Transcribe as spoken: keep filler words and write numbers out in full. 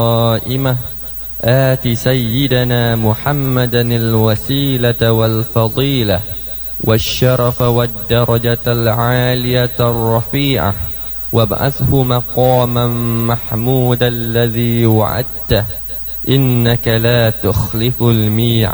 قائمة آت سيدنا محمدا الوسيلة والفضيلة والشرف والدرجة العالية الرفيعة وابعثه مقاما محمودا الذي وعدته إنك لا تخلف الميعاد.